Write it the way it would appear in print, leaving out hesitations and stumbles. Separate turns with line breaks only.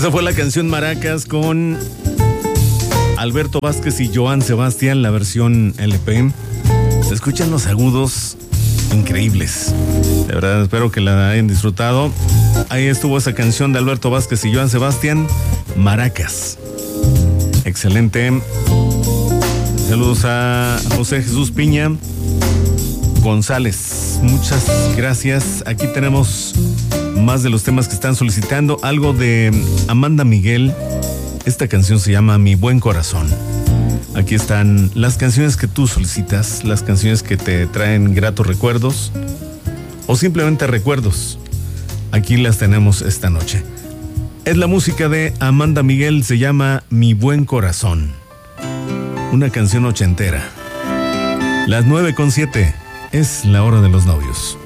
Esa fue la canción Maracas con Alberto Vázquez y Joan Sebastián, la versión LP. Se escuchan los agudos increíbles. De verdad, espero que la hayan disfrutado. Ahí estuvo esa canción de Alberto Vázquez y Joan Sebastián, Maracas. Excelente. Saludos a José Jesús Piña González. Muchas gracias. Aquí tenemos más de los temas que están solicitando. Algo de Amanda Miguel. Esta canción se llama Mi Buen Corazón. Aquí están las canciones que tú solicitas, las canciones que te traen gratos recuerdos o simplemente recuerdos. Aquí las tenemos esta noche. Es la música de Amanda Miguel, se llama Mi Buen Corazón. Una canción ochentera. Las 9:07 es la hora de los novios.